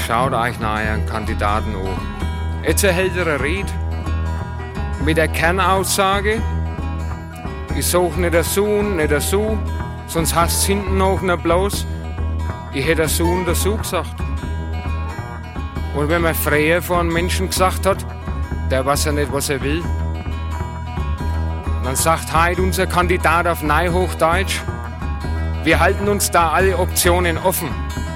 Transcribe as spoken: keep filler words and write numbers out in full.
schaut euch nachher einen Kandidaten an. Jetzt erhält er eine Rede mit der Kernaussage, ich suche nicht dazu, nicht dazu, sonst hast du hinten noch nicht bloß, ich hätte dazu und dazu gesagt. Und wenn man früher vor einem Menschen gesagt hat, der weiß ja nicht, was er will, dann sagt heute unser Kandidat auf Neuhochdeutsch, wir halten uns da alle Optionen offen.